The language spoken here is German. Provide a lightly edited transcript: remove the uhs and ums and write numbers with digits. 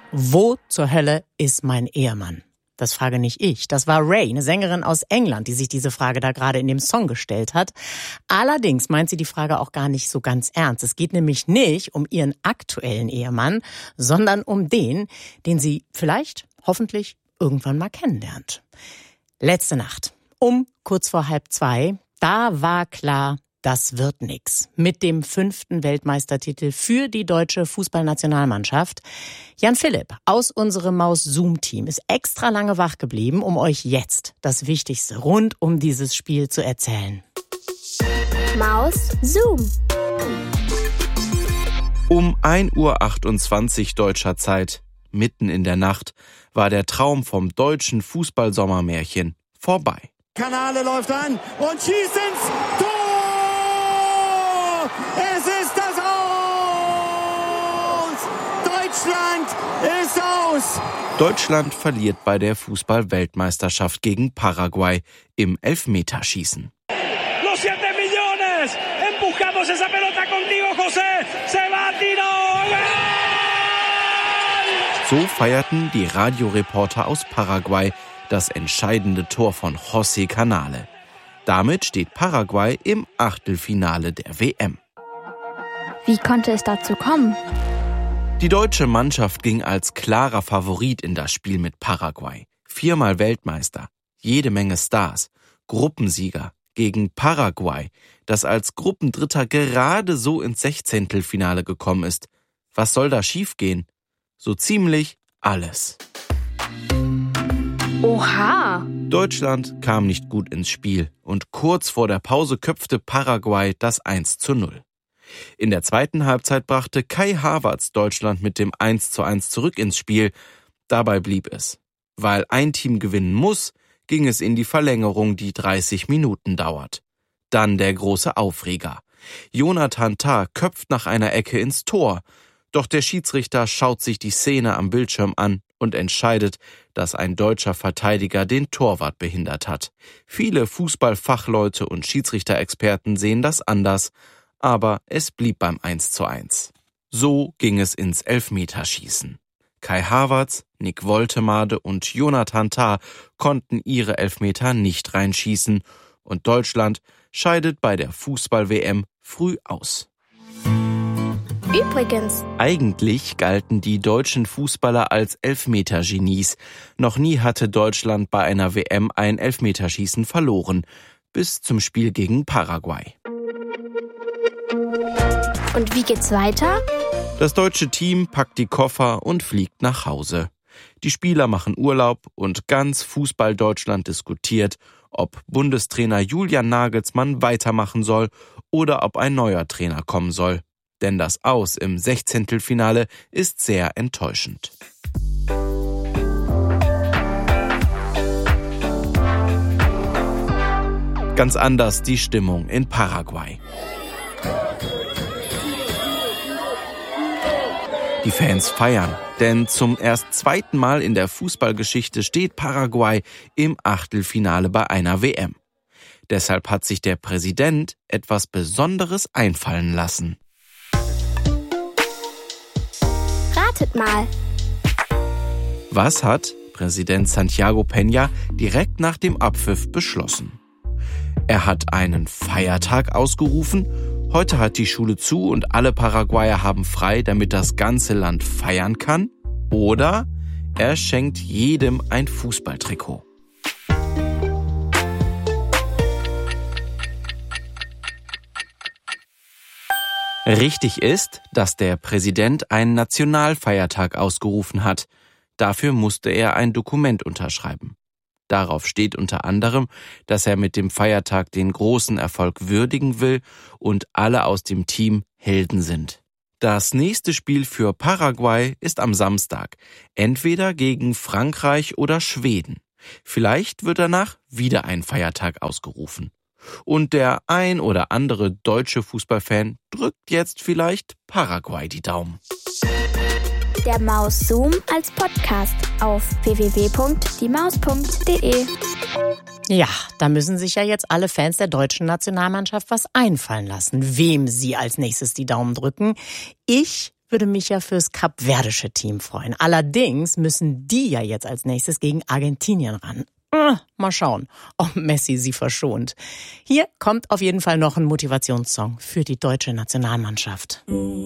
Wo zur Hölle ist mein Ehemann? Das frage nicht ich. Das war Ray, eine Sängerin aus England, die sich diese Frage da gerade in dem Song gestellt hat. Allerdings meint sie die Frage auch gar nicht so ganz ernst. Es geht nämlich nicht um ihren aktuellen Ehemann, sondern um den sie vielleicht, hoffentlich, irgendwann mal kennenlernt. Letzte Nacht, kurz vor 1:30, da war klar, das wird nix. Mit dem 5. Weltmeistertitel für die deutsche Fußballnationalmannschaft. Jan Philipp aus unserem Maus-Zoom-Team ist extra lange wach geblieben, um euch jetzt das Wichtigste rund um dieses Spiel zu erzählen. Maus Zoom. Um 1:28 Uhr deutscher Zeit, mitten in der Nacht, war der Traum vom deutschen Fußball-Sommermärchen vorbei. Kanale läuft an und schießt ins Tor! Es ist das Aus! Deutschland ist aus! Deutschland verliert bei der Fußball-Weltmeisterschaft gegen Paraguay im Elfmeterschießen. Los 7 millones! Empujamos esa pelota contigo, José! Se va, Tino! So feierten die Radioreporter aus Paraguay das entscheidende Tor von José Canale. Damit steht Paraguay im Achtelfinale der WM. Wie konnte es dazu kommen? Die deutsche Mannschaft ging als klarer Favorit in das Spiel mit Paraguay. 4-mal Weltmeister, jede Menge Stars, Gruppensieger gegen Paraguay, das als Gruppendritter gerade so ins Sechzehntelfinale gekommen ist. Was soll da schiefgehen? So ziemlich alles. Oha! Deutschland kam nicht gut ins Spiel und kurz vor der Pause köpfte Paraguay das 1:0. In der zweiten Halbzeit brachte Kai Havertz Deutschland mit dem 1:1 zurück ins Spiel. Dabei blieb es. Weil ein Team gewinnen muss, ging es in die Verlängerung, die 30 Minuten dauert. Dann der große Aufreger. Jonathan Tah köpft nach einer Ecke ins Tor. Doch der Schiedsrichter schaut sich die Szene am Bildschirm an und entscheidet, dass ein deutscher Verteidiger den Torwart behindert hat. Viele Fußballfachleute und Schiedsrichterexperten sehen das anders, aber es blieb beim 1:1. So ging es ins Elfmeterschießen. Kai Havertz, Nick Woltemade und Jonathan Tah konnten ihre Elfmeter nicht reinschießen und Deutschland scheidet bei der Fußball-WM früh aus. Übrigens, Eigentlich galten die deutschen Fußballer als Elfmetergenies. Noch nie hatte Deutschland bei einer WM ein Elfmeterschießen verloren. Bis zum Spiel gegen Paraguay. und wie geht's weiter? Das deutsche Team packt die Koffer und fliegt nach Hause. Die Spieler machen Urlaub und ganz Fußball-Deutschland diskutiert, ob Bundestrainer Julian Nagelsmann weitermachen soll oder ob ein neuer Trainer kommen soll. Denn das Aus im Sechzehntelfinale ist sehr enttäuschend. Ganz anders die Stimmung in Paraguay. Die Fans feiern, denn zum erst zweiten Mal in der Fußballgeschichte steht Paraguay im Achtelfinale bei einer WM. Deshalb hat sich der Präsident etwas Besonderes einfallen lassen. Ratet mal. Was hat Präsident Santiago Peña direkt nach dem Abpfiff beschlossen? Er hat einen Feiertag ausgerufen. Heute hat die Schule zu und alle Paraguayer haben frei, damit das ganze Land feiern kann. Oder er schenkt jedem ein Fußballtrikot. Richtig ist, dass der Präsident einen Nationalfeiertag ausgerufen hat. Dafür musste er ein Dokument unterschreiben. Darauf steht unter anderem, dass er mit dem Feiertag den großen Erfolg würdigen will und alle aus dem Team Helden sind. Das nächste Spiel für Paraguay ist am Samstag, entweder gegen Frankreich oder Schweden. Vielleicht wird danach wieder ein Feiertag ausgerufen. Und der ein oder andere deutsche Fußballfan drückt jetzt vielleicht Paraguay die Daumen. Der Maus Zoom als Podcast auf www.diemaus.de. Ja, da müssen sich ja jetzt alle Fans der deutschen Nationalmannschaft was einfallen lassen, wem sie als nächstes die Daumen drücken. Ich würde mich ja fürs kapverdische Team freuen. Allerdings müssen die ja jetzt als nächstes gegen Argentinien ran. Mal schauen, ob Messi sie verschont. Hier kommt auf jeden Fall noch ein Motivationssong für die deutsche Nationalmannschaft.